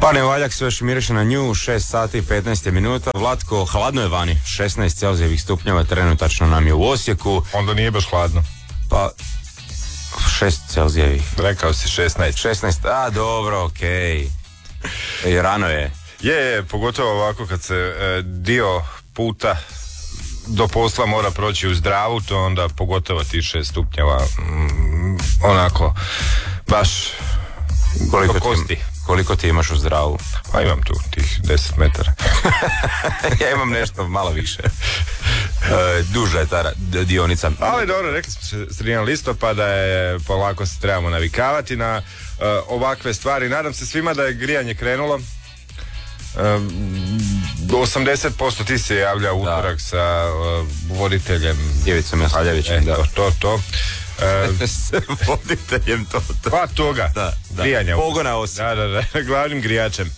Pane Valjak se još miriše na nju, 6 sati i 15 minuta. Vlatko, hladno je vani, 16 celzijevih stupnjeva, trenutačno nam je u Osijeku. Onda nije baš hladno. Pa, 6 celzijevih. Rekao si 16. 16, a dobro, okej. I rano je. Je, pogotovo ovako kad se dio puta do posla mora proći u zdravu, to onda pogotovo ti 6 stupnjeva onako baš do kosti. Koliko ti imaš u zdravu? Pa imam tu tih 10 metara. Ja imam nešto malo više. Duža je ta dionica. Ali dobro, rekli smo sredinom listopada je, polako se trebamo navikavati na ovakve stvari. Nadam se svima da je grijanje krenulo. 80% ti se javlja utorak sa voditeljem Ivicom Jahaljevićem. To. S voditeljem to. Pa toga, grijanja. Pogona osim. Da, glavnim grijačem.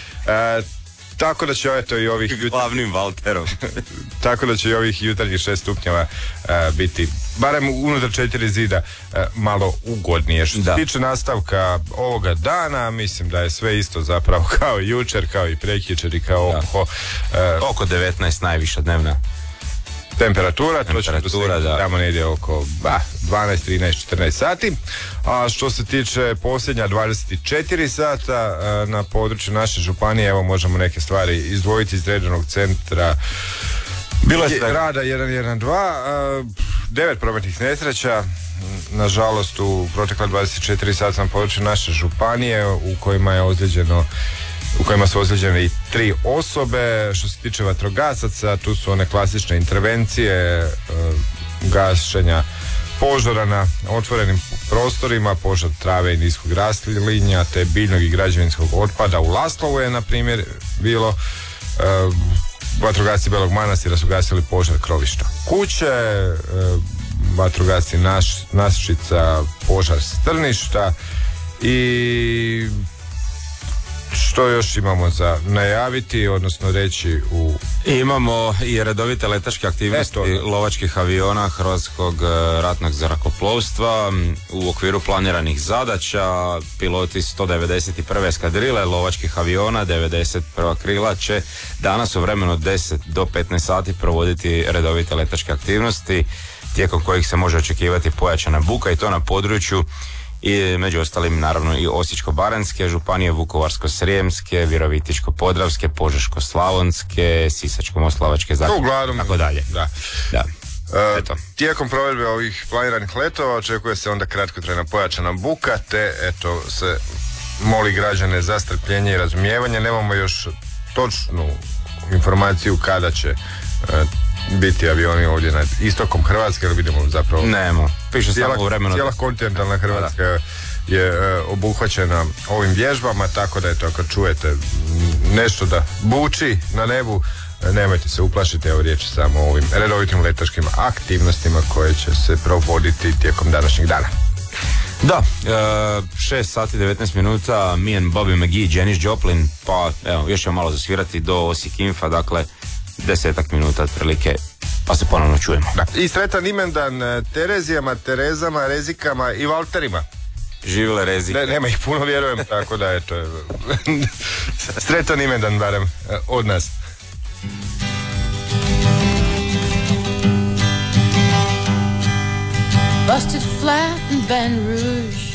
Tako da će i ovih glavnim Valterom. Tako da će i ovih jutarnjih 6 stupnjeva biti barem unutar 4 zida malo ugodnije. Što se tiče nastavka ovoga dana, mislim da je sve isto zapravo kao i jučer, kao i prekjučer i kao oko 19 najviša dnevna temperatura, to će tamo negdje oko 12, 13, 14 sati. A što se tiče posljednja 24 sata na području naše županije, evo možemo neke stvari izdvojiti iz redovnog centra bilo je rada 112, 9 prometnih nesreća, nažalost u protekla 24 sata na području naše županije u kojima su ozlijeđene i 3 osobe. Što se tiče vatrogasaca, tu su one klasične intervencije gašenja požara na otvorenim prostorima, požar trave i niskog raslinja te biljnog i građevinskog otpada. U Laslovu je na primjer bilo vatrogasci Belog Manastira su gasili požar krovišta kuće, vatrogasci Našica požar strništa. I što još imamo za najaviti, odnosno reći Imamo i redovite letačke aktivnosti lovačkih aviona Hrvatskog ratnog zrakoplovstva u okviru planiranih zadaća. Piloti 191. eskadrile lovačkih aviona 91. krila će danas u vremenu od 10 do 15 sati provoditi redovite letačke aktivnosti tijekom kojih se može očekivati pojačana buka i to na području i među ostalim naravno i Osječko-baranjske županije, Vukovarsko-srijemske, Virovitičko-podravske, Požeško-slavonske, Sisačko-moslavačke, tako dalje. Da. Tijekom provedbe ovih planiranih letova očekuje se onda kratkotrajna pojačana buka, te se moli građane za strpljenje i razumijevanje. Nemamo još točnu informaciju kada će biti avioni ovdje nad istokom Hrvatske, jer vidimo zapravo piše samo u vremenu. Cijela kontinentalna Hrvatska je obuhvaćena ovim vježbama, tako da ako čujete nešto da buči na nebu, nemojte se uplašiti, evo riječ samo o ovim redovitim letačkim aktivnostima koje će se provoditi tijekom današnjeg dana. Da, 6 sati 19 minuta, me and Bobby McGee, Janis Joplin, pa evo, još ćemo malo zasvirati do Osijek Infa, dakle 10 minuta otprilike, pa se ponovno čujemo. I sretan imendan Terezijama, Terezama, Rezikama i Valterima. Živjele Rezike. Nema ih puno, vjerujem, tako da sretan imendan barem od nas. Busted flat in Baton Rouge,